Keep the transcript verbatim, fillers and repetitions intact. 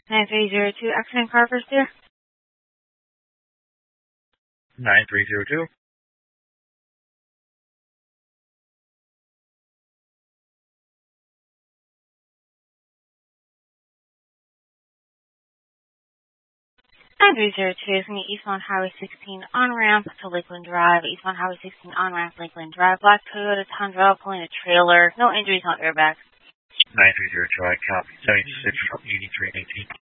nine three zero two, accident car first there. nine three zero two. nine three zero two is going to be eastbound Highway sixteen on-ramp to Lakeland Drive. Eastbound Highway sixteen on-ramp, Lakeland Drive. Black Toyota Tundra pulling a trailer. No injuries, no airbags. nine three zero two, I copy. seventy-six from eighty-three eighteen.